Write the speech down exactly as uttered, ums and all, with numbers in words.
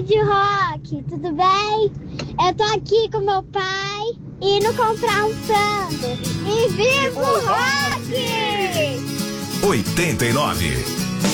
Rádio Rock, tudo bem? Eu tô aqui com meu pai indo comprar um frango. E viva o rock! oitenta e nove.